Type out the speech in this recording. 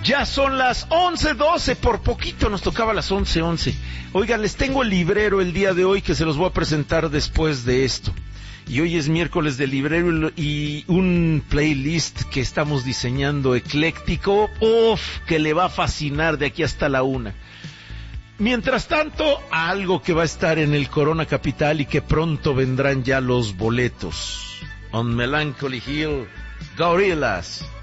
Ya son las 11:12, por poquito nos tocaba las 11:11. Oigan, les tengo el librero el día de hoy que se los voy a presentar después de esto. Y hoy es miércoles de librero y un playlist que estamos diseñando ecléctico, que le va a fascinar de aquí hasta la 1. Mientras tanto, algo que va a estar en el Corona Capital y que pronto vendrán ya los boletos. On Melancholy Hill, Gorillaz.